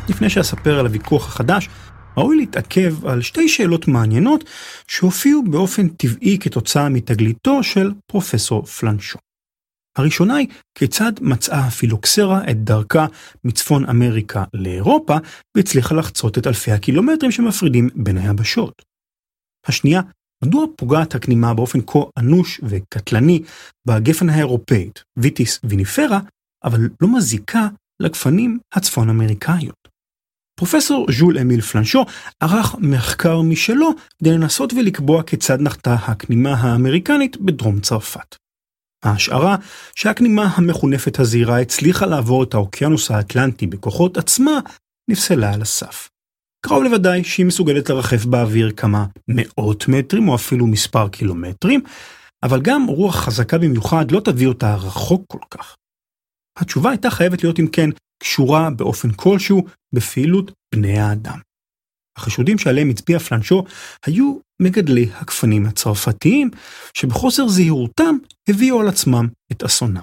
לפני שאספר על הוויכוח החדש, ראוי להתעכב על שתי שאלות מעניינות שהופיעו באופן טבעי כתוצאה מתגליתו של פרופסור פלנשו. הראשונה היא כיצד מצאה הפילוקסרה את דרכה מצפון אמריקה לאירופה והצליחה לחצות את אלפי הקילומטרים שמפרידים בין היבשות. השנייה, מדוע פוגעת הכנימה באופן כה אנוש וקטלני בגפן האירופאית, ויטיס ויניפרה, אבל לא מזיקה לגפנים הצפון אמריקאיות. פרופסור ז'ול אמיל פלנשו ערך מחקר משלו כדי לנסות ולקבוע כיצד נחתה הכנימה האמריקנית בדרום צרפת. ההשערה שהכנימה המחונפת הזעירה הצליחה לעבור את האוקיינוס האטלנטי בכוחות עצמה נפסלה על הסף. קרוב לוודאי שהיא מסוגלת לרחף באוויר כמה מאות מטרים או אפילו מספר קילומטרים, אבל גם רוח חזקה במיוחד לא תביא אותה רחוק כל כך. התשובה הייתה חייבת להיות אם כן קשורה באופן כלשהו בפעילות בני האדם. החשודים שעליהם הצביע פלנשו היו מגדלי הגפנים הצרפתיים, שבחוסר זהירותם הביאו על עצמם את אסונם.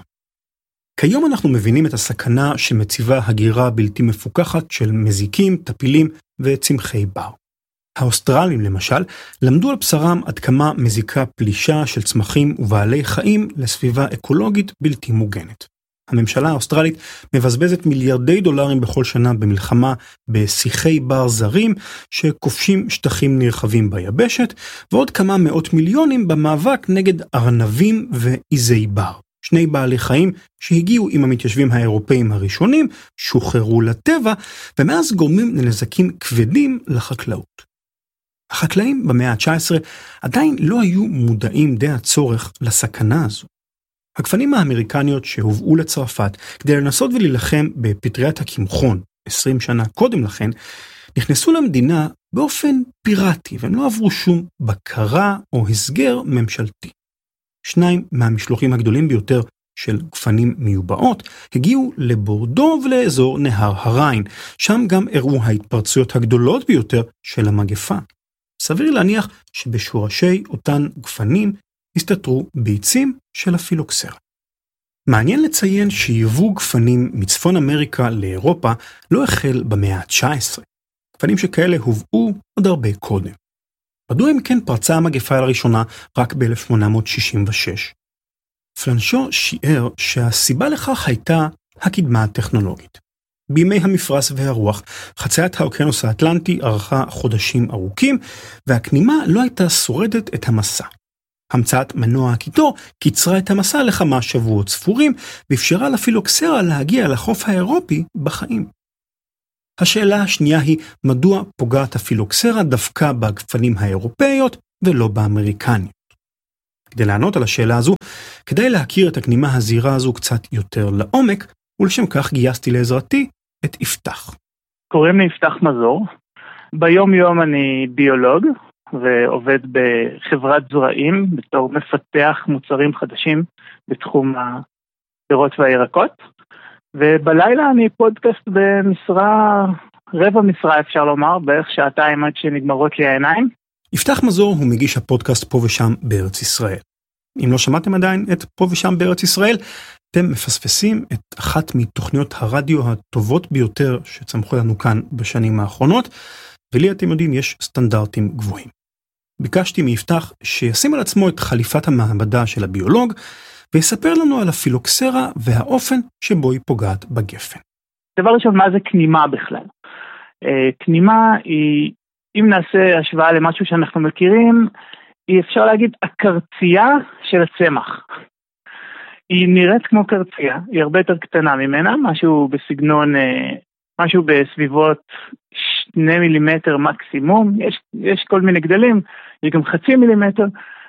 כיום אנחנו מבינים את הסכנה שמציבה הגירה בלתי מפוקחת של מזיקים, טפילים וצמחי בר. האוסטרלים למשל למדו על בשרם עד כמה מזיקה פלישה של צמחים ובעלי חיים לסביבה אקולוגית בלתי מוגנת. הממשלה האוסטרלית מבזבזת מיליארדי דולרים בכל שנה במלחמה בשיחי בר זרים שכובשים שטחים נרחבים ביבשת, ועוד כמה מאות מיליונים במאבק נגד ארנבים ועיזי בר. שני בעלי חיים שהגיעו עם המתיישבים האירופאים הראשונים, שוחררו לטבע, ומאז גורמים לנזקים כבדים לחקלאות. החקלאים במאה ה-19 עדיין לא היו מודעים די הצורך לסכנה הזו. הגפנים האמריקניות שהובאו לצרפת כדי לנסות ולהילחם בפטריית הקמחון 20 שנה קודם לכן, נכנסו למדינה באופן פיראטי, והם לא עברו שום בקרה או הסגר ממשלתי. שניים מהמשלוחים הגדולים ביותר של גפנים מיובאות הגיעו לבורדו ולאזור נהר הריין, שם גם אירעו ההתפרצויות הגדולות ביותר של המגפה. סביר להניח שבשורשי אותן גפנים הסתתרו ביצים של הפילוקסרה. מעניין לציין שיבוא גפנים מצפון אמריקה לאירופה לא החל במאה ה-19. גפנים שכאלה הובאו עוד הרבה קודם. מדוע אם כן פרצה המגפה לראשונה רק ב-1866? פלנשו שיער שהסיבה לכך הייתה הקדמה הטכנולוגית. בימי המפרש והרוח, חציית האוקיינוס האטלנטי ארכה חודשים ארוכים, והכנימה לא הייתה שורדת את המסע. המצאת מנוע הקיטור קיצרה את המסע לכמה שבועות ספורים, ואפשרה לפילוקסרה להגיע לחוף האירופי בחיים. השאלה השנייה היא, מדוע פוגעת הפילוקסרה דווקא בגפנים האירופאיות ולא באמריקניות? כדי לענות על השאלה הזו, כדאי להכיר את הכנימה הזעירה הזו קצת יותר לעומק, ולשם כך גייסתי לעזרתי את יפתח. קוראים לי יפתח מזור. ביום יום אני ביולוג, ועובד בחברת זרעים בתור מפתח מוצרים חדשים בתחום הפירות והירקות. ובלילה אני פודקאסט במשרה, רבע משרה אפשר לומר, בערך שעתיים עד שנגמרות לי העיניים. יפתח מזור הוא מגיש הפודקאסט פה ושם בארץ ישראל. אם לא שמעתם עדיין את פה ושם בארץ ישראל, אתם מפספסים את אחת מתוכניות הרדיו הטובות ביותר שצמחו לנו כאן בשנים האחרונות, ולי אתם יודעים יש סטנדרטים גבוהים. ביקשתי מיפתח שישים על עצמו את חליפת המעבדה של הביולוג, ויספר לנו על הפילוקסרה והאופן שבו היא פוגעת בגפן. דבר ראשון, מה זה כנימה בכלל? כנימה היא, אם נעשה השוואה למשהו שאנחנו מכירים, היא אפשר להגיד הקרצייה של הצמח. היא נראית כמו קרצייה, היא הרבה יותר קטנה ממנה, משהו בסגנון, משהו בסביבות 2 מילימטר מקסימום, יש כל מיני גדלים, יש גם 0.5 מילימטר,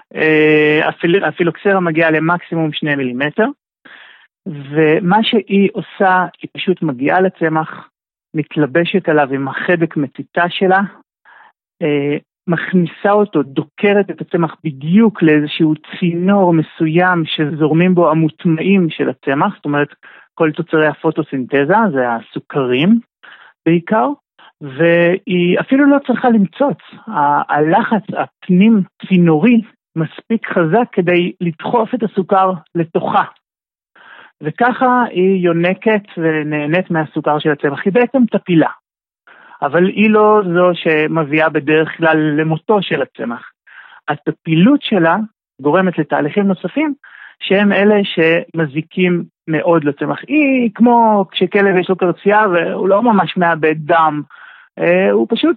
הפילוקסרה מגיעה למקסימום 2 מילימטר, ומה שהיא עושה, היא פשוט מגיעה לצמח, מתלבשת עליו עם החדק מציתה שלה, מכניסה אותו, דוקרת את הצמח בדיוק לאיזשהו צינור מסוים שזורמים בו המוטמעים של הצמח, זאת אומרת כל תוצרי הפוטוסינתזה, זה הסוכרים בעיקר, והיא אפילו לא צריכה למצוץ, הלחץ הפנים צינורי מספיק חזק כדי לדחוף את הסוכר לתוכה, וככה היא יונקת ונהנית מהסוכר של הצמח, היא בעצם טפילה. אבל היא לא זו שמביאה בדרך כלל למותו של הצמח. הטפילות שלה גורמת לתהליכים נוספים, שהם אלה שמזיקים מאוד לצמח. היא כמו כשכלב יש לו קרצייה והוא לא ממש מאבד דם, הוא פשוט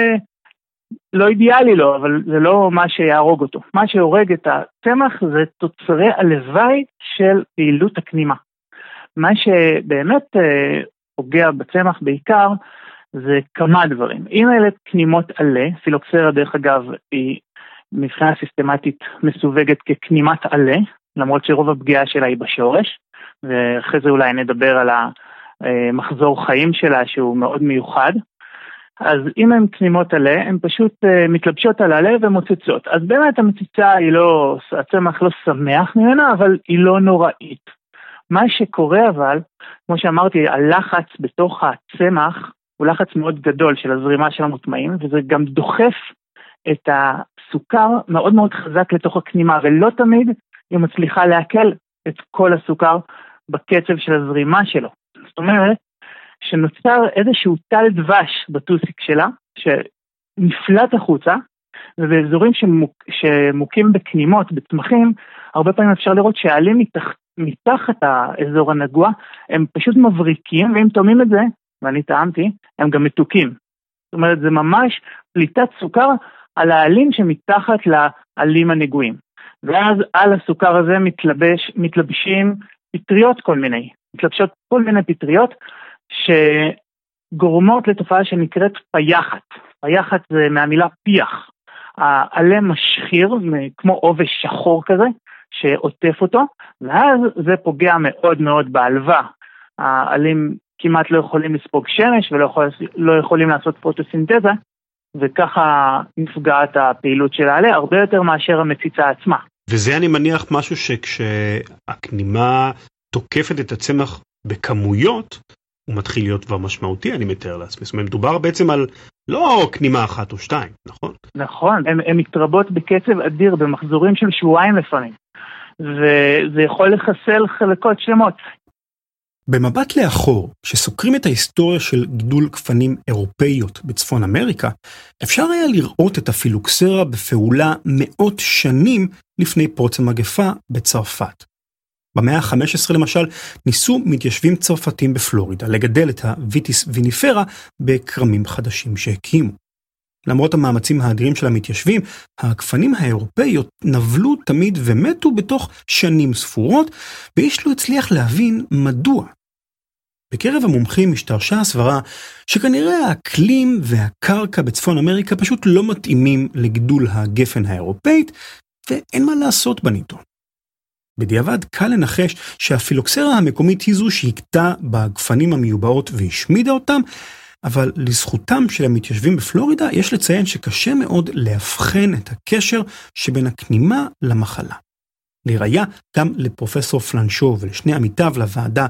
לא אידיאלי לו, אבל זה לא מה שיהרוג אותו. מה שהורג את הצמח זה תוצרי הלוואי של פעילות הקנימה. מה שבאמת פוגע בצמח בעיקר זה כמה דברים. אם אלה קנימות עלה, פילוקסרה דרך אגב היא מבחינה סיסטמטית מסווגת כקנימת עלה, למרות שרוב הפגיעה שלה היא בשורש, ואחרי זה אולי נדבר על המחזור חיים שלה שהוא מאוד מיוחד. אז אם הן קנימות עלה, הן פשוט מתלבשות על עלה ומוצצות. אז באמת המציצה היא לא, הצמח לא שמח ממנה, אבל היא לא נוראית. מה שקורה אבל, כמו שאמרתי, הלחץ בתוך הצמח הוא לחץ מאוד גדול של הזרימה של המוטמעים, וזה גם דוחף את הסוכר מאוד מאוד חזק לתוך הקנימה, ולא תמיד היא מצליחה להקל את כל הסוכר בקצב של הזרימה שלו. זאת אומרת, שנוצר איזשהו טל דבש בטוסיק שלה, שנפלט החוצה, ובאזורים שמוקים בקנימות, בצמחים, הרבה פעמים אפשר לראות שהעלים מתחת האזור הנגוע, הם פשוט מבריקים, ואם תאמים את זה, ואני טעמתי, הם גם מתוקים. זאת אומרת, זה ממש פליטת סוכר על העלים שמתחת לעלים הנגועים. ואז על הסוכר הזה מתלבשים פטריות מתלבשות כל מיני פטריות, שגורמות לתופעה שנקראת פייחת. פייחת זה מהמילה פיח. העלה משחיר, כמו עובש שחור כזה, שעוטף אותו, ואז זה פוגע מאוד מאוד בעלווה. העלים כמעט לא יכולים לספוג שמש, ולא יכולים לעשות פוטוסינתזה, וככה נפגעת הפעילות של העלה, הרבה יותר מאשר המציצה עצמה. וזה אני מניח משהו שכשהקנימה תוקפת את הצמח בכמויות, הוא מתחיל להיות כבר משמעותי, אני מתאר לעצמי. זאת אומרת, מדובר בעצם על לא קנימה אחת או שתיים, נכון? נכון, הן מתרבות בקצב אדיר, במחזורים של שבועיים לפעמים, וזה יכול לחסל חלקות שלמות. במבט לאחור, כשסוקרים את ההיסטוריה של גידול גפנים אירופאיות בצפון אמריקה, אפשר היה לראות את הפילוקסרה בפעולה מאות שנים לפני פרוץ המגפה בצרפת. במאה ה-15 למשל, ניסו מתיישבים צרפתים בפלורידה לגדל את הוויטיס ויניפרה בקרמים חדשים שהקימו. למרות המאמצים האדירים של המתיישבים, הגפנים האירופאיות נבלו תמיד ומתו בתוך שנים ספורות, ואיש לא הצליח להבין מדוע. בקרב המומחים השתרשה הסברה שכנראה האקלים והקרקע בצפון אמריקה פשוט לא מתאימים לגידול הגפן האירופאית, ואין מה לעשות בנידון. בדיעבד קל לנחש שהפילוקסרה המקומית היא זו שהקטה בגפנים המיובאות והשמידה אותם, אבל לזכותם של המתיישבים בפלורידה יש לציין שקשה מאוד להבחן את הקשר שבין הקנימה למחלה. לראיה, גם לפרופסור פלנשו ולשני עמיתיו לוועדה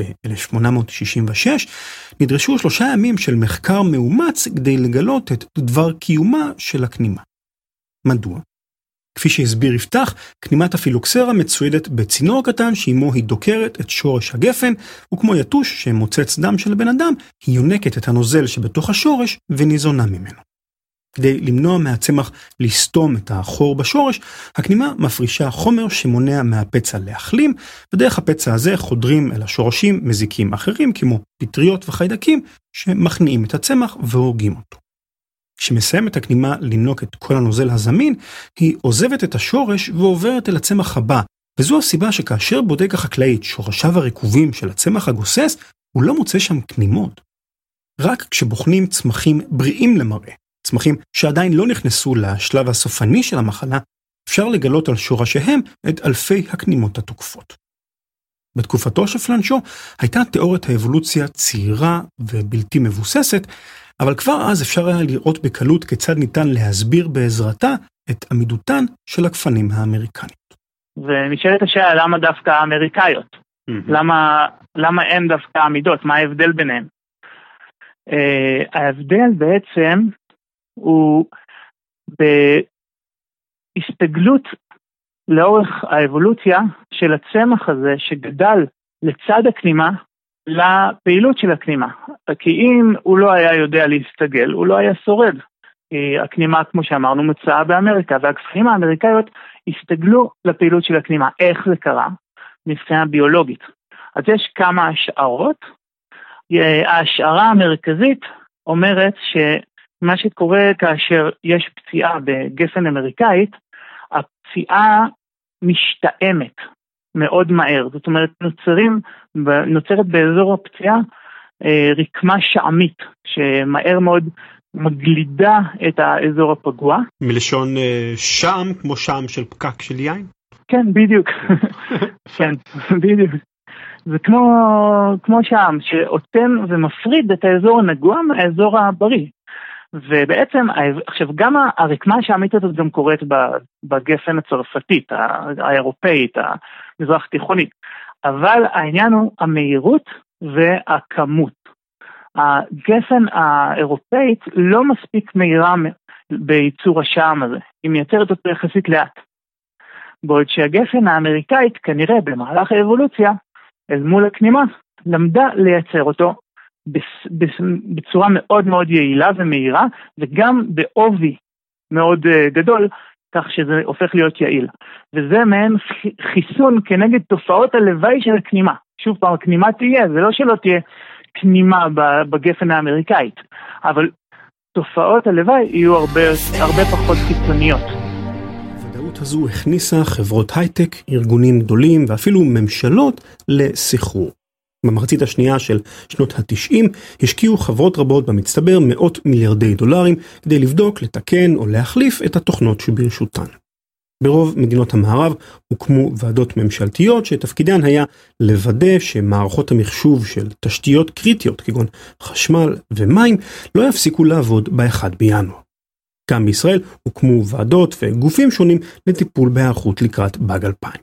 ב-1866 נדרשו 3 ימים של מחקר מאומץ כדי לגלות את דבר קיומה של הקנימה. מדוע? כפי שהסביר יפתח, קנימת הפילוקסרה מצוידת בצינור קטן שעימו היא דוקרת את שורש הגפן, וכמו יתוש שמוצץ דם של בן אדם, היא יונקת את הנוזל שבתוך השורש וניזונה ממנו. כדי למנוע מהצמח לסתום את החור בשורש, הקנימה מפרישה חומר שמונע מהפצע להחלים, ודרך הפצע הזה חודרים אל השורשים מזיקים אחרים כמו פטריות וחיידקים שמכניעים את הצמח והורגים אותו. כשמסיים את הקנימה לנוק את כל הנוזל הזמין, היא עוזבת את השורש ועוברת אל הצמח הבא, וזו הסיבה שכאשר בודק החקלאי את שורשיו הרקובים של הצמח הגוסס, הוא לא מוצא שם קנימות. רק כשבוחנים צמחים בריאים למראה, צמחים שעדיין לא נכנסו לשלב הסופני של המחלה, אפשר לגלות על שורשיהם את אלפי הקנימות התוקפות. בתקופתו של פלנשו הייתה תיאוריית האבולוציה צעירה ובלתי מבוססת, אבל כבר אז אפשר היה לראות בקלות כיצד ניתן להסביר בעזרתה את עמידותן של הגפנים האמריקניות. ונשאלת השאלה, למה דווקא האמריקאיות? למה הן דווקא עמידות? מה ההבדל ביניהן? ההבדל בעצם הוא בהסתגלות לאורך האבולוציה של הצמח הזה שגדל לצד הקנימה, לפעילות של הקנימה. כי אם הוא לא היה יודע להסתגל, הוא לא היה שורד. הכנימה, כמו שאמרנו, מצאה באמריקה, והגפנים האמריקאיות הסתגלו לפעילות של הכנימה. איך זה קרה? מבחינה ביולוגית. אז יש כמה השערות. ההשערה המרכזית אומרת שמה שקורה כאשר יש פציעה בגפן אמריקאית, הפציעה משתאמת מאוד מהר. זאת אומרת, נוצרת באזור הפציעה רקמה שעמית, שמהר מאוד מגלידה את האזור הפגוע. מלשון שם, כמו שם של פקק של יין? כן, בדיוק. כן, בדיוק. זה כמו שם, שאוטם ומפריד את האזור הנגוע מהאזור הבריא. ובעצם, עכשיו, גם הרקמה השעמית הזאת גם קורית בגפן הצרפתית, האירופאית, המזרח תיכונית. אבל העניין הוא המהירות והכמות. הגפן האירופאית לא מספיק מהירה בייצור השעם הזה, היא מייצרת אותו יחסית לאט. בעוד שהגפן האמריקאית כנראה במהלך האבולוציה, אל מול הכנימה, למדה לייצר אותו בצורה מאוד מאוד יעילה ומהירה, וגם בעובי מאוד גדול, כך שזה הופך להיות יעיל. וזה מעין חיסון כנגד תופעות הלוואי של הכנימה. שוב פעם, הכנימה תהיה, זה לא שלא תהיה כנימה בגפן האמריקאית, אבל תופעות הלוואי יהיו הרבה פחות קיצוניות. הוודאות הזו הכניסה חברות הייטק, ארגונים גדולים ואפילו ממשלות לסחרור. במחצית השנייה של שנות ה-90 השקיעו חברות רבות במצטבר מאות מיליארדי דולרים כדי לבדוק, לתקן או להחליף את התוכנות שברשותן. ברוב מדינות המערב הוקמו ועדות ממשלתיות שתפקידן היה לוודא שמערכות המחשוב של תשתיות קריטיות כגון חשמל ומים לא יפסיקו לעבוד ב-1 בינואר. גם בישראל הוקמו ועדות וגופים שונים לטיפול בהיערכות לקראת באג 2000.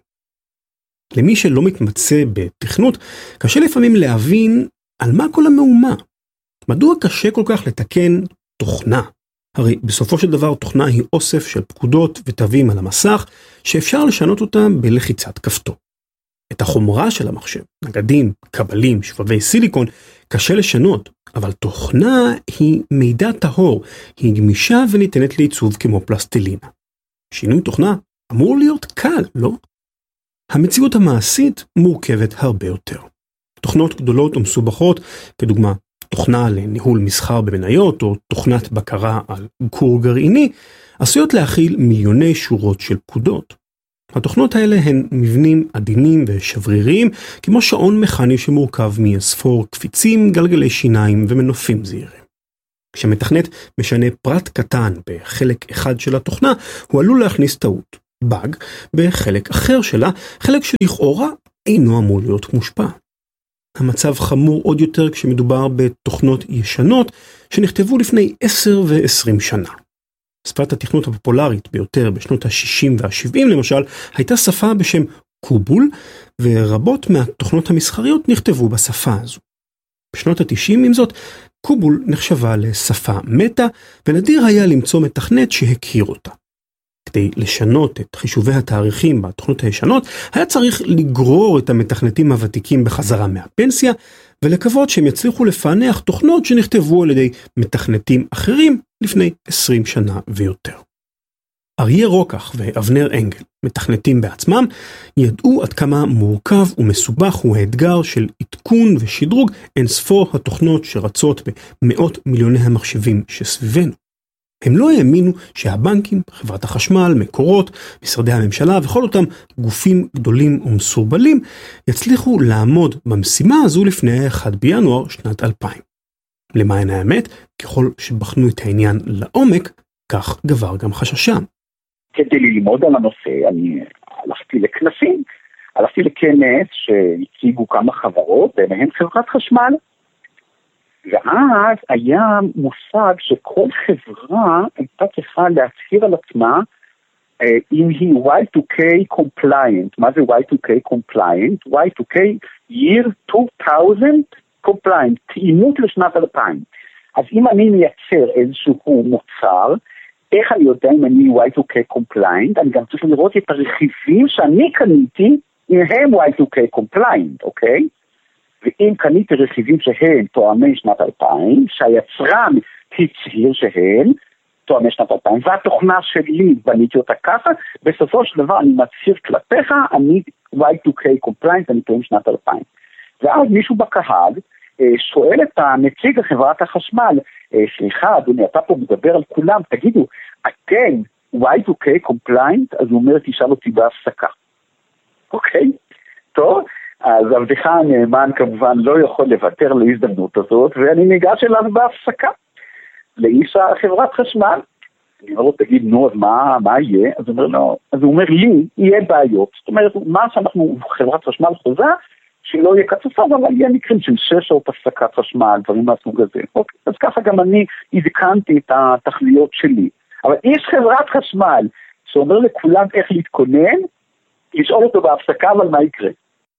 למי שלא מתמצא בתכנות, קשה לפעמים להבין על מה כל המהומה. מדוע קשה כל כך לתקן תוכנה? הרי בסופו של דבר תוכנה היא אוסף של פקודות ותווים על המסך, שאפשר לשנות אותם בלחיצת כפתור. את החומרה של המחשב, נגדים, קבלים, שבבי סיליקון, קשה לשנות, אבל תוכנה היא מידע טהור, היא גמישה וניתנת לעיצוב כמו פלסטלינה. שינוי תוכנה אמור להיות קל, לא? המציאות המעשית מורכבת הרבה יותר. תוכנות גדולות ומסובכות, כדוגמה תוכנה לניהול מסחר במניות או תוכנת בקרה על כור גרעיני, עשויות להכיל מיליוני שורות של פקודות. התוכנות האלה הן מבנים עדינים ושבריריים, כמו שעון מכני שמורכב מאספור קפיצים, גלגלי שיניים ומנופים זעירים. כשמתכנת משנה פרט קטן בחלק אחד של התוכנה, הוא עלול להכניס טעות, באג, בחלק אחר שלה, חלק שלכאורה אינו אמור להיות מושפע. המצב חמור עוד יותר כשמדובר בתוכנות ישנות שנכתבו לפני 10 ו-20 שנה. שפת התכנות הפופולרית ביותר בשנות ה-60 וה-70 למשל, הייתה שפה בשם קובול, ורבות מהתוכנות המסחריות נכתבו בשפה הזו. בשנות ה-90 עם זאת, קובול נחשבה לשפה מתה, ונדיר היה למצוא מתכנת שהכיר אותה. כדי לשנות את חישובי התאריכים בתוכנות הישנות, היה צריך לגרור את המתכנתים הוותיקים בחזרה מהפנסיה, ולקוות שהם יצליחו לפענח תוכנות שנכתבו על ידי מתכנתים אחרים לפני 20 שנה ויותר. אריה רוקח ואבנר אנגל, מתכנתים בעצמם, ידעו עד כמה מורכב ומסובך הוא האתגר של עדכון ושדרוג אינספור התוכנות שרצות במאות מיליוני המחשבים שסביבנו. הם לא האמינו שהבנקים, חברת החשמל, מקורות, משרדי הממשלה וכל אותם גופים גדולים ומסורבלים יצליחו לעמוד במשימה הזו לפני 1 בינואר שנת 2000. למען האמת, ככל שבחנו את העניין לעומק, כך גבר גם חששם. כדי ללמוד על הנושא, אני הלכתי לכנסים, הלכתי לכנס שהציגו כמה חברות, ביניהן חברת חשמל, ואז היה מושג שכל חברה הייתה צריכה להצהיר על עצמה אם היא Y2K compliant. מה זה Y2K compliant? Y2K year 2000 compliant, תאימות לשנת 2000. אז אם אני מייצר איזשהו מוצר, איך אני יודע אם אני Y2K compliant? אני גם צריך לראות את הרכיבים שאני קניתי אם הם Y2K compliant, אוקיי? ואם קניתי רכיבים שהם תואמי שנת 2000, שהיצרן הצהיר שהם תואמי שנת 2000, והתוכנה שלי בניתי אותה ככה, בסופו של דבר אני מצהיר כלפיך, אני Y2K compliant, אני תואם שנת 2000. ואז מישהו בקהל שואל את הנציג החברת החשמל, סליחה אדוני, אתה פה מדבר על כולם, תגידו, אתם Y2K compliant? אז הוא אומר, תשאל אותי בהפסקה. אוקיי? טוב, אז הבדיחה הנאמן כמובן לא יכול לוותר להזדמנות הזאת, ואני ניגש אליו בהפסקה. לאיש החברת חשמל. אני אומר לו, תגיד, נו, אז מה יהיה? אז הוא אומר לי, יהיה בעיות. זאת אומרת, מה שאנחנו, חברת חשמל חוזה, שלא יהיה קטסטרופה, אבל יהיה מקרים של 6 שעות הפסקת חשמל, דברים מהסוג הזה. אוקיי, אז ככה גם אני הזכרתי את התכליות שלי. אבל איש חברת חשמל, שאומר לכולם איך להתכונן, לשאול אותו בהפסקה, אבל מה יקרה?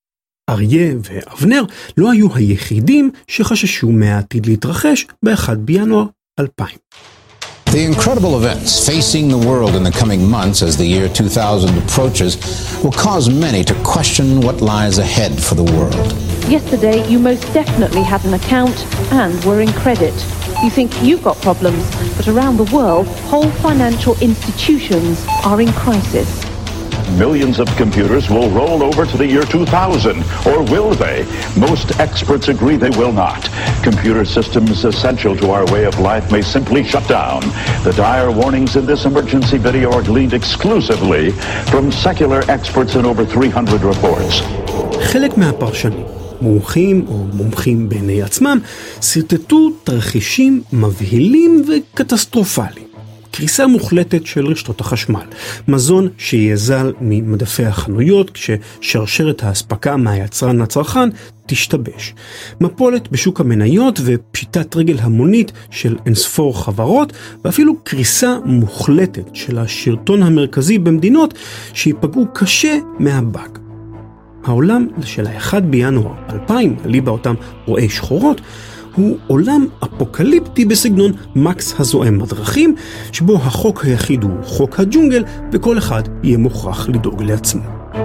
אריה ואבנר לא היו היחידים שחששו מהעתיד להתרחש ב-1 בינואר 2000. The incredible events facing the world in the coming months as the year 2000 approaches will cause many to question what lies ahead for the world. Yesterday, you most definitely had an account and were in credit. You think you've got problems, but around the world, whole financial institutions are in crisis. Millions of computers will roll over to the year 2000, or will they? Most experts agree they will not. Computer systems essential to our way of life may simply shut down. The dire warnings in this emergency video are gleaned exclusively from secular experts in over 300 reports. חלק מהפרשנים, מומחים או מומחים בעיני עצמם, סרטטו תרחישים מבהילים וקטסטרופליים. קריסה מוחלטת של רשתות החשמל, מזון שיזל ממדפי החנויות כששרשרת ההספקה מהיצרן לצרכן תשתבש, מפולת בשוק המניות ופשיטת רגל המונית של אינספור חברות, ואפילו קריסה מוחלטת של השלטון המרכזי במדינות שיפגעו קשה מהבאג. העולם של ה-1 בינואר 2000, ליבה אותם רואי שחורות, הוא עולם אפוקליפטי בסגנון מקס הזועם בדרכים, שבו החוק היחיד הוא חוק הג'ונגל, וכל אחד יהיה מוכרח לדאוג לעצמו.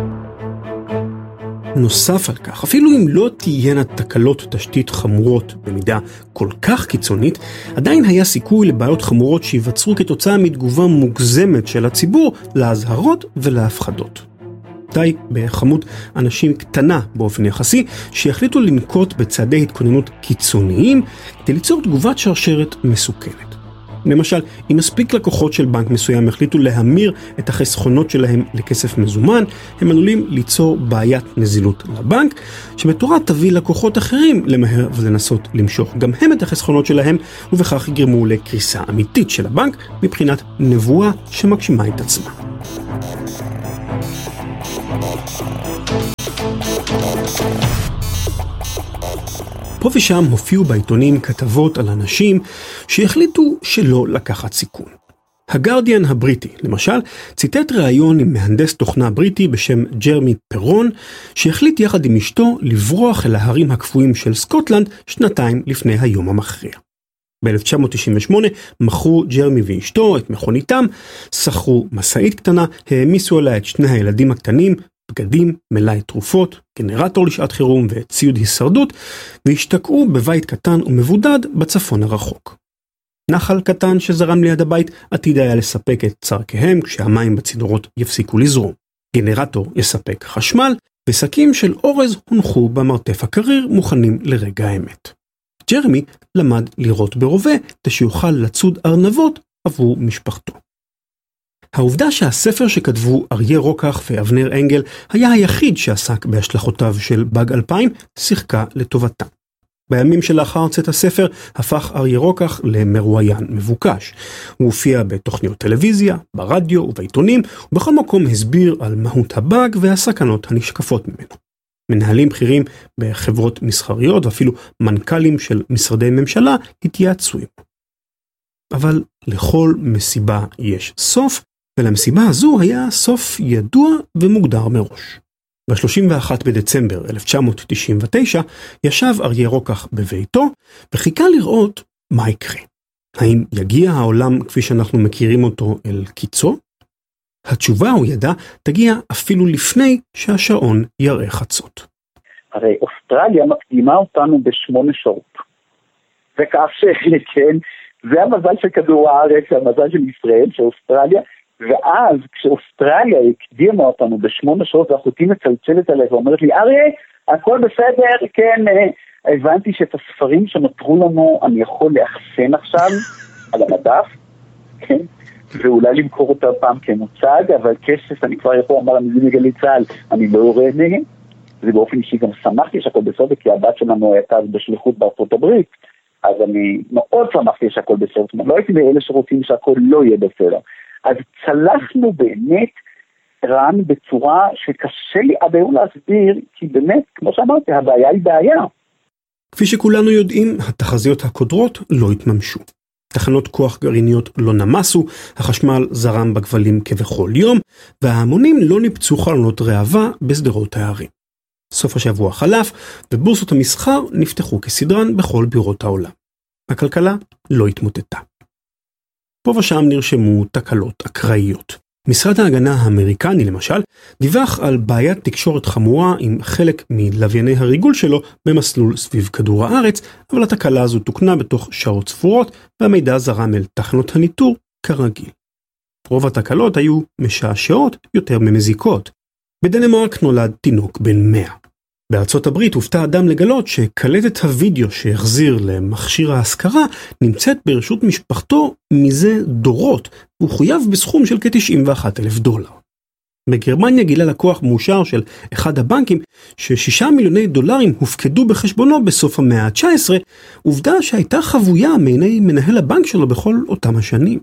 נוסף על כך, אפילו אם לא תהיינה תקלות תשתית חמורות במידה כל כך קיצונית, עדיין היה סיכוי לבעיות חמורות שיווצרו כתוצאה מתגובה מוגזמת של הציבור להזהרות ולהפחדות. די בחמות אנשים קטנה באופן יחסי שיחליטו לנקוט בצעדי התכוננות קיצוניים כדי ליצור תגובת שרשרת מסוכנת. למשל, אם מספיק לקוחות של בנק מסוים החליטו להמיר את החסכונות שלהם לכסף מזומן, הם עלולים ליצור בעיית נזילות לבנק, שבתורה תביא לקוחות אחרים למהר ולנסות למשוך גם הם את החסכונות שלהם, ובכך יגרמו לקריסה אמיתית של הבנק מבחינת נבואה שמגשימה את עצמה. פה ושם הופיעו בעיתונים כתבות על אנשים שהחליטו שלא לקחת סיכון. הגרדיאן הבריטי, למשל, ציטט ראיון עם מהנדס תוכנה בריטי בשם ג'רמי פרון, שהחליט יחד עם אשתו לברוח אל ההרים הקפואים של סקוטלנד 2 לפני היום המכריע. ב-1998 מכרו ג'רמי ואשתו את מכוניתם, שכרו מסעית קטנה, העמיסו עליה את 2 הילדים הקטנים, בגדים, מלאי תרופות, גנרטור לשעת חירום וציוד הישרדות, והשתקעו בבית קטן ומבודד בצפון הרחוק. נחל קטן שזרם ליד הבית עתיד היה לספק את צרכיהם כשהמים בצינורות יפסיקו לזרום. גנרטור יספק חשמל, ושקים של אורז הונחו במרתף הקריר מוכנים לרגע האמת. ג'רמי למד לראות ברובה שיוכל לצוד ארנבות עבור משפחתו. העובדה שהספר שכתבו אריה רוקח ואבנר אנגל היה היחיד שעסק בהשלכותיו של באג 2000 שיחקה לטובתם. בימים שלאחר צאת הספר הפך אריה רוקח למרואיין מבוקש. הוא הופיע בתוכניות טלוויזיה, ברדיו ובעיתונים, ובכל מקום הסביר על מהות הבאג והסכנות הנשקפות ממנו. מנהלים בכירים בחברות מסחריות ואפילו מנכ"לים של משרדי ממשלה התייעצו עמו. אבל לכל מסיבה יש סוף, ולמסיבה הזו היה סוף ידוע ומוגדר מראש. ב-31 בדצמבר 1999 ישב אריה רוקח בביתו וחיכה לראות מה יקרה. האם יגיע העולם כפי שאנחנו מכירים אותו אל קיצו? התשובה, הוא ידע, תגיע אפילו לפני שהשעון יראה חצות. הרי אוסטרליה מקדימה אותנו ב8 שעות. וכאשר, כן, זה המזל של כדור הארץ, המזל של ישראל, של אוסטרליה, ואז כשאוסטרליה הקדימה אותנו ב8 שעות, ואחותי מצלצלת עליה ואומרת לי, אריה, הכל בסדר, כן, הבנתי שאת הספרים שנותרו לנו אני יכול לאחסן עכשיו על המדף, כן, ואולי למכור אותה פעם כמוצג, אבל כסף אני כבר יכול לומר למזין מגלי צהל, אני לא יורד מהם, זה באופן אישי גם שמחתי שהכל בסדר, כי הבת שלנו הייתה בשליחות בארצות הברית, אז אני מאוד שמחתי שהכל בסדר, לא הייתי מאלה שרוצים שהכל לא יהיה בסדר. אז צלחנו באמת רן בצורה שקשה לי עד היום להסביר, כי באמת, כמו שאמרתי, הבעיה היא בעיה. כפי שכולנו יודעים, התחזיות הקודרות לא התממשו. תחנות כוח גרעיניות לא נמסו, החשמל זרם בכבלים כבכל יום, וההמונים לא ניפצו חלונות ראווה בסדרות הערים. סוף השבוע חלף, ובורסות המסחר נפתחו כסדרן בכל בירות העולם. הכלכלה לא התמוטטה. פה ושם נרשמו תקלות אקראיות. משרד ההגנה האמריקני למשל דיווח על בעיית תקשורת חמורה עם חלק מלווייני הריגול שלו במסלול סביב כדור הארץ, אבל התקלה הזו תוקנה בתוך שעות ספורות והמידע זרם אל תחנות הניטור כרגיל. רוב התקלות היו משעשעות יותר ממזיקות. בדנמרק נולד תינוק בן 100. בארצות הברית הופתע אדם לגלות שקלטת הוידאו שהחזיר למכשיר ההשכרה נמצאת ברשות משפחתו מזה דורות, והוא חויב בסכום של $91,000. בגרמניה גילה לקוח מאושר של אחד הבנקים ש$6 מיליוני הופקדו בחשבונו בסוף המאה ה-19, עובדה שהייתה חבויה מעיני מנהל הבנק שלו בכל אותם השנים.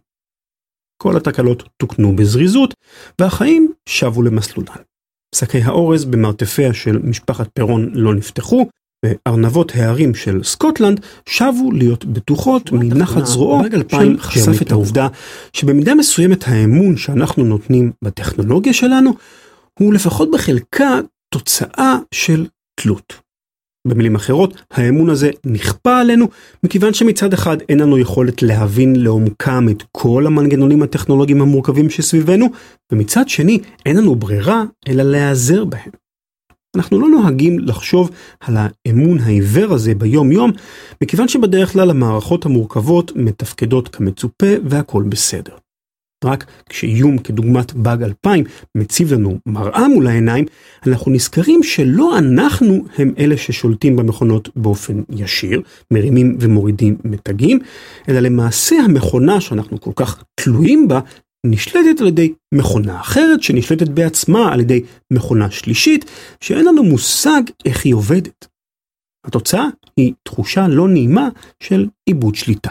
כל התקלות תוקנו בזריזות, והחיים שבו למסלולן. שקי האורז במרתפיה של משפחת פירון לא נפתחו, וארנבות הערים של סקוטלנד שבו להיות בטוחות מנחת זרועו. באג 2000 חשף את העובדה שבמידה מסוימת האמון שאנחנו נותנים בטכנולוגיה שלנו, הוא לפחות בחלקה תוצאה של תלות. במילים אחרות, האמון הזה נכפה עלינו, מכיוון שמצד אחד אין לנו יכולת להבין לעומקם את כל המנגנונים הטכנולוגיים המורכבים שסביבנו, ומצד שני אין לנו ברירה אלא להיעזר בהם. אנחנו לא נוהגים לחשוב על האמון העיוור הזה ביום יום, מכיוון שבדרך כלל המערכות המורכבות מתפקדות כמצופה והכל בסדר. רק כשאיום כדוגמת באג 2000 מציב לנו מראה מול העיניים, אנחנו נזכרים שלא אנחנו הם אלה ששולטים במכונות באופן ישיר, מרימים ומורידים מתגים, אלא למעשה המכונה שאנחנו כל כך תלויים בה, נשלטת על ידי מכונה אחרת שנשלטת בעצמה על ידי מכונה שלישית, שאין לנו מושג איך היא עובדת. התוצאה היא תחושה לא נעימה של איבוד שליטה.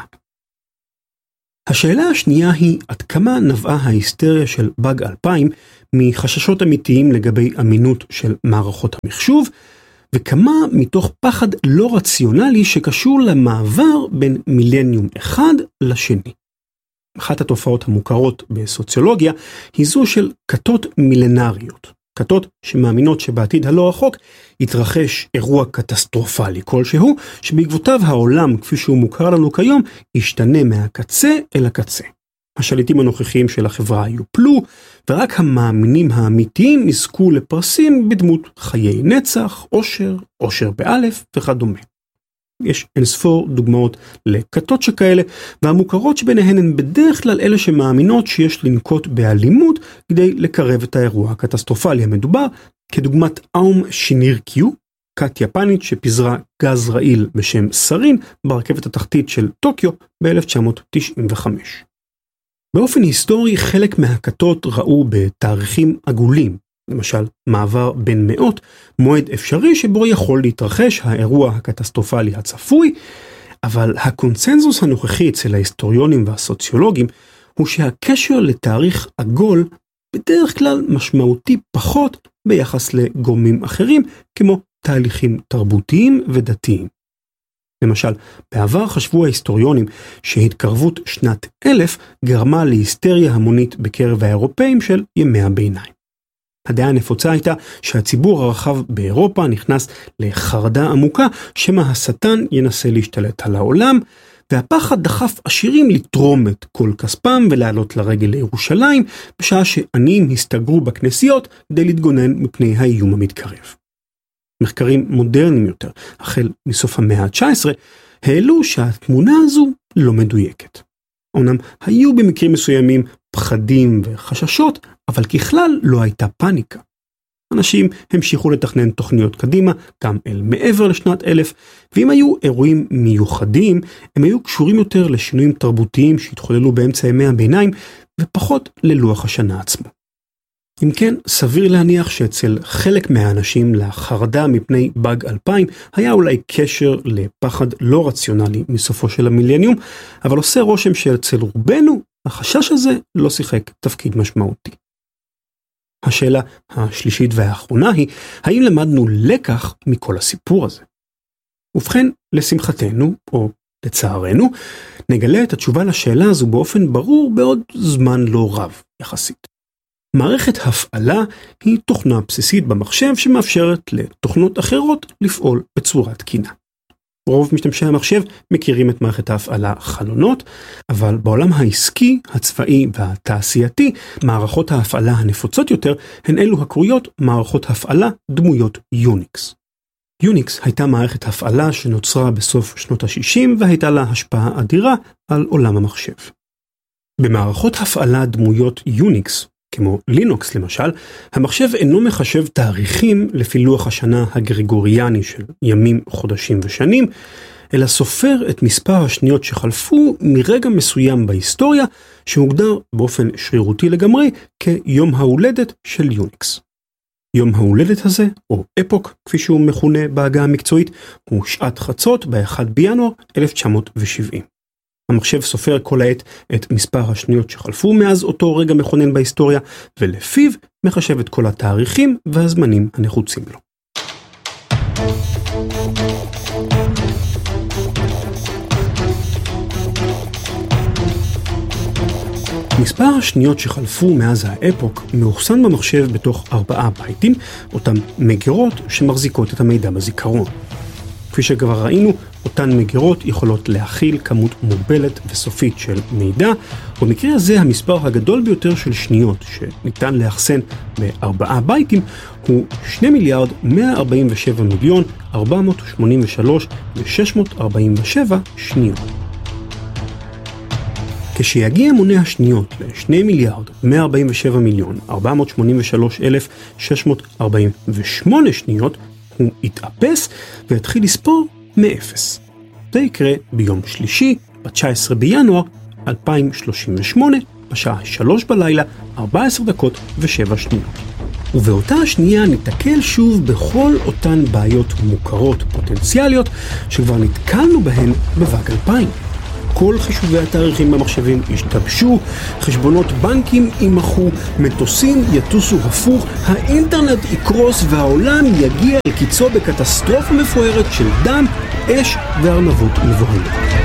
השאלה השנייה היא עד כמה נבעה ההיסטריה של באג 2000 מחששות אמיתיים לגבי אמינות של מערכות המחשוב, וכמה מתוך פחד לא רציונלי שקשור למעבר בין מילניום אחד לשני. אחת התופעות המוכרות בסוציולוגיה היא זו של כתות מילנריות. כתות שמאמינות שבעתיד הלא רחוק יתרחש אירוע קטסטרופלי כלשהו, שבעקבותיו העולם כפי שהוא מוכר לנו כיום ישתנה מהקצה אל הקצה. השליטים הנוכחיים של החברה יופלו, ורק המאמינים האמיתיים יזכו לפרסים בדמות חיי נצח, עושר באלף וכדומה. יש אינספור דוגמאות לכתות שכאלה, והמוכרות שביניהן הן בדרך כלל אלה שמאמינות שיש לנקוט באלימות כדי לקרב את האירוע הקטסטרופלי המדובר, כדוגמת אום שינירקיו, כת יפנית שפיזרה גז רעיל בשם סרין ברכבת התחתית של טוקיו ב-1995. באופן היסטורי חלק מהכתות ראו בתאריכים עגולים, למשל מעבר בין מאות, מועד אפשרי שבו יכול להתרחש האירוע הקטסטרופלי הצפוי, אבל הקונצנזוס הנוכחי אצל ההיסטוריונים והסוציולוגים הוא שהקשר לתאריך עגול בדרך כלל משמעותי פחות ביחס לגורמים אחרים, כמו תהליכים תרבותיים ודתיים. למשל, בעבר חשבו ההיסטוריונים שהתקרבות שנת 1000 גרמה להיסטריה המונית בקרב האירופאים של ימי הביניים. הדעה הנפוצה הייתה שהציבור הרחב באירופה נכנס לחרדה עמוקה שמא השטן ינסה להשתלט על העולם, והפחד דחף עשירים לתרום את כל כספם ולעלות לרגל לירושלים, בשעה שעניים הסתגרו בכנסיות כדי להתגונן מפני האיום המתקרב. מחקרים מודרניים יותר, החל מסוף המאה ה-19, העלו שהתמונה הזו לא מדויקת. אומנם היו במקרים מסוימים פחדים וחששות, אבל ככלל לא הייתה פאניקה. אנשים המשיכו לתכנן תוכניות קדימה, גם אל מעבר לשנת 1000, ואם היו אירועים מיוחדים, הם היו קשורים יותר לשינויים תרבותיים שהתחוללו באמצע ימי הביניים, ופחות ללוח השנה עצמו. אם כן, סביר להניח שאצל חלק מהאנשים לחרדה מפני באג 2000 היה אולי קשר לפחד לא רציונלי מסופו של המילניום, אבל עושה רושם שאצל רובנו החשש הזה לא שיחק תפקיד משמעותי. השאלה השלישית והאחרונה היא, האם למדנו לקח מכל הסיפור הזה? ובכן, לשמחתנו, או לצערנו, נגלה את התשובה לשאלה הזו באופן ברור בעוד זמן לא רב יחסית. מערכת הפעלה היא תוכנה בסיסית במחשב שמאפשרת לתוכנות אחרות לפעול בצורה תקינה. רוב משתמשי המחשב מכירים את מערכת ההפעלה חלונות, אבל בעולם העסקי, הצבאי והתעשייתי, מערכות ההפעלה הנפוצות יותר הן אלו הקרויות מערכות הפעלה דמויות יוניקס. יוניקס הייתה מערכת הפעלה שנוצרה בסוף שנות ה-60 והייתה לה השפעה אדירה על עולם המחשב. במערכות הפעלה דמויות יוניקס, כמו לינוקס למשל, המחשב אינו מחשב תאריכים לפי לוח השנה הגרגוריאני של ימים, חודשים ושנים, אלא סופר את מספר השניות שחלפו מרגע מסוים בהיסטוריה, שמוגדר באופן שרירותי לגמרי כיום ההולדת של יוניקס. יום ההולדת הזה, או אפוק כפי שהוא מכונה בעגה המקצועית, הוא שעת חצות ב-1 בינואר 1970. המחשב סופר כל העת את מספר השניות שחלפו מאז אותו רגע מכונן בהיסטוריה, ולפיו מחשב את כל התאריכים והזמנים הנחוצים לו. מספר השניות שחלפו מאז האפוק מאוחסן במחשב בתוך 4 בייטים, אותם מגירות שמחזיקות את המידע בזיכרון. כפי שכבר ראינו, אותן מגירות יכולות להכיל כמות מוגבלת וסופית של מידע, ובמקרה הזה המספר הגדול ביותר של שניות שניתן לאחסן ב4 בייטים הוא 2,483,647 שניות. כשיגיע מונה השניות ל-2,147,483,648 שניות, הוא יתאפס ויתחיל לספור מ-0. זה יקרה ביום שלישי, ב-19 בינואר 2038, בשעה 3 בלילה, 14 דקות ו7 שניות. ובאותה השנייה ניתקל שוב בכל אותן בעיות מוכרות פוטנציאליות שכבר נתקלנו בהן בבאג 2000. כל חישובי התאריכים במחשבים ישתבשו, חשבונות בנקים יימחו, מטוסים יטוסו הפוך, האינטרנט יקרוס והעולם יגיע לקיצו בקטסטרופה מפוארת של דם, אש וארנבות מבוהלים.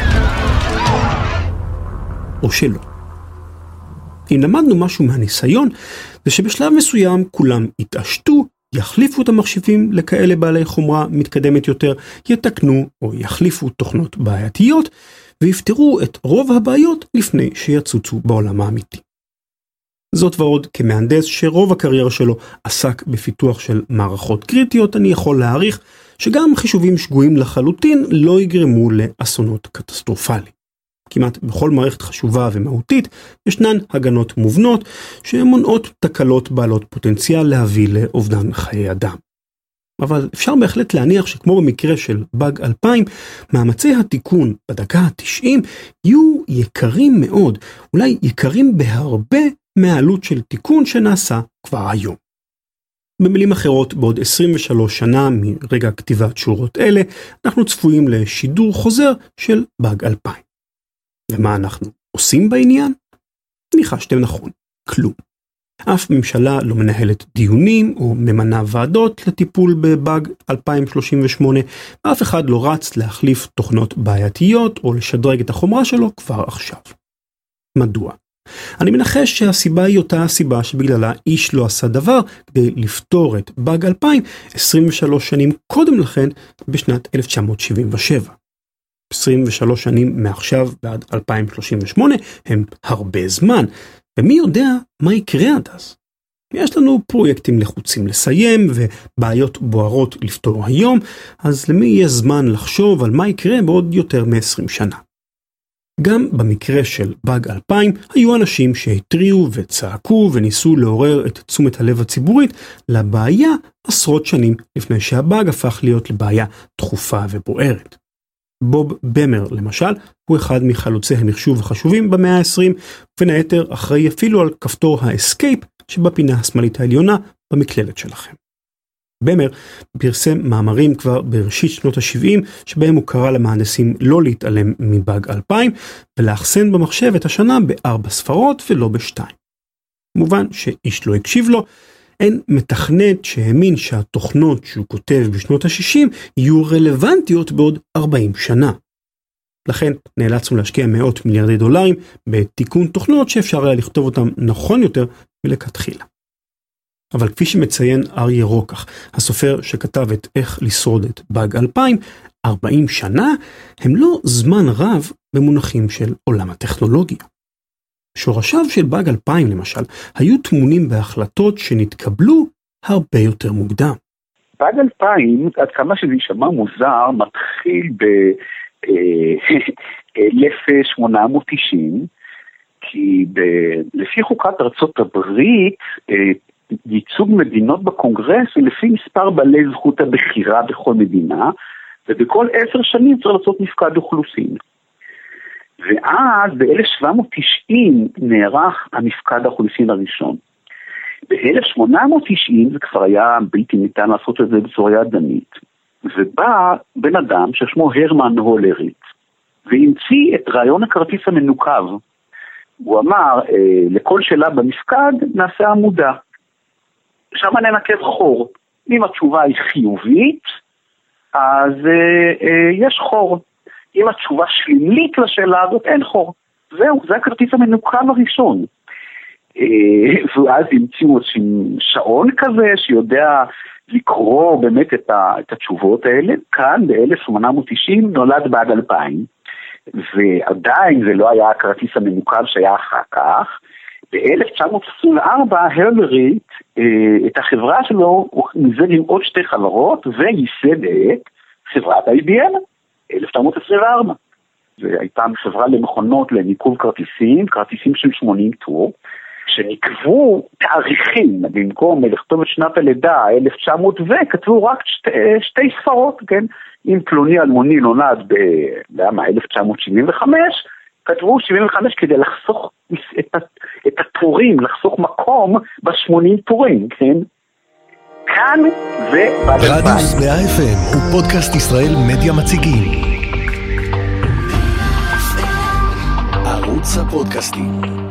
או שלא. אם למדנו משהו מהניסיון, זה שבשלב מסוים כולם יתעשתו, יחליפו את המחשבים לכאלה בעלי חומרה מתקדמת יותר, יתקנו או יחליפו תוכנות בעייתיות, ויפתרו את רוב הבעיות לפני שיצוצו בעולם האמיתי. זאת ועוד, כמהנדס שרוב הקריירה שלו עסק בפיתוח של מערכות קריטיות, אני יכול להעריך שגם חישובים שגויים לחלוטין לא יגרמו לאסונות קטסטרופליים. כמעט בכל מערכת חשובה ומהותית ישנן הגנות מובנות שמונעות תקלות בעלות פוטנציאל להביא לאובדן חיי אדם. אבל אפשר בהחלט להניח שכמו במקרה של באג 2000, מאמצי התיקון בדקה ה-90 יהיו יקרים מאוד, אולי יקרים בהרבה מהעלות של תיקון שנעשה כבר היום. במילים אחרות, בעוד 23 שנה מרגע כתיבת שורות אלה, אנחנו צפויים לשידור חוזר של באג 2000. ומה אנחנו עושים בעניין? ניחשתם נכון, כלום. אף ממשלה לא מנהלת דיונים או ממנה ועדות לטיפול בבאג 2038, ואף אחד לא רץ להחליף תוכנות בעייתיות או לשדרג את החומרה שלו כבר עכשיו. מדוע? אני מנחש שהסיבה היא אותה הסיבה שבגללה איש לא עשה דבר כדי לפתור את באג 2000 23 שנים קודם לכן בשנת 1977. 23 שנים מעכשיו ועד 2038 הם הרבה זמן, ומי יודע מה יקרה עד אז? יש לנו פרויקטים לחוצים לסיים ובעיות בוערות לפתור היום, אז למי יהיה זמן לחשוב על מה יקרה בעוד יותר מ-20 שנה? גם במקרה של באג 2000 היו אנשים שהטריעו וצעקו וניסו לעורר את תשומת הלב הציבורית לבעיה עשרות שנים לפני שהבאג הפך להיות לבעיה דחופה ובוערת. בוב במר למשל הוא אחד מחלוצי המחשוב החשובים במאה ה-20, ובין היתר אחראי אפילו על כפתור האסקייפ שבפינה השמאלית העליונה במקלדת שלכם. במר פרסם מאמרים כבר בראשית שנות ה-70 שבהם הוא קרא למהנדסים לא להתעלם מבאג 2000 ולאחסן במחשב את השנה ב4 ספרות ולא ב2. מובן שאיש לא הקשיב לו, אין מתכנת שהאמין שהתוכנות שהוא כותב בשנות ה-60 יהיו רלוונטיות בעוד 40 שנה. לכן נאלצנו להשקיע מאות מיליארדי דולרים בתיקון תוכנות שאפשר היה לכתוב אותם נכון יותר מלכתחילה. אבל כפי שמציין אריה רוקח, הסופר שכתב את איך לשרוד את באג 2000, 40 שנה הם לא זמן רב במונחים של עולם הטכנולוגיה. שורשיו של באג 2000 למשל היו טמונים בהחלטות שנתקבלו הרבה יותר מוקדם. באג 2000, עד כמה שזה יישמע מוזר, מתחיל ב-1890, כי לפי חוקת ארצות הברית, ייצוג מדינות בקונגרס הוא לפי מספר בעלי זכות הבחירה בכל מדינה, ובכל 10 שנים צריך לעשות מפקד אוכלוסין. ואז ב-1790 נערך המפקד האוכלוסין הראשון. ב-1890 זה כבר היה בלתי ניתן לעשות את זה בצורה ידנית, ובא בן אדם ששמו הרמן הולריץ, והמציא את רעיון הכרטיס המנוקב. הוא אמר, לכל שאלה במפקד נעשה עמודה. שם ננקב חור. אם התשובה היא חיובית, אז יש חור. אם התשובה שלילית לשאלה הזאת, אין חור. זהו, זה הכרטיס המנוקב הראשון. ואז המציאו שעון כזה שיודע לקרוא באמת את התשובות האלה. כאן ב-1890 נולד באג 2000, ועדיין זה לא היה הכרטיס המנוקב שהיה אחר כך. ב-1924 הולריץ, את החברה שלו הוא מיזג עם עוד 2 חברות וייסד את חברת IBM, 1924. והייתה חברה למכונות לניקוב כרטיסים של 80 טור, שנקבו תאריכים, במקום לכתוב את שנת הלידה 1900 וכתבו רק 2 ספרות, כן? אם פלוני אלמוני נולד ב-1975, כתבו 75 כדי לחסוך את הטורים, לחסוך מקום ב-80 טורים, כן? כאן ובאג 2000. רדיוס 100 FM הוא פודקאסט ישראל מדיה מציגים. ערוץ הפודקאסטים.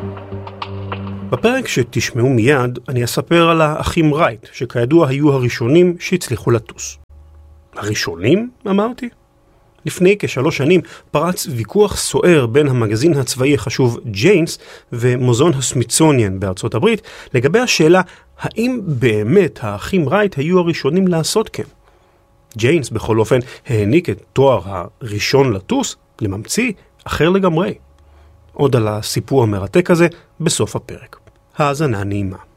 בפרק שתשמעו מיד אני אספר על האחים רייט, שכידוע היו הראשונים שהצליחו לטוס. הראשונים, אמרתי? לפני כ3 שנים פרץ ויכוח סוער בין המגזין הצבאי החשוב ג'יינס ומוזיאון הסמיתסוניאן בארצות הברית לגבי השאלה האם באמת האחים רייט היו הראשונים לעשות כן. ג'יינס בכל אופן העניק את תואר הראשון לטוס לממציא אחר לגמרי. עוד על הסיפור המרתק הזה בסוף הפרק. האזנה נעימה.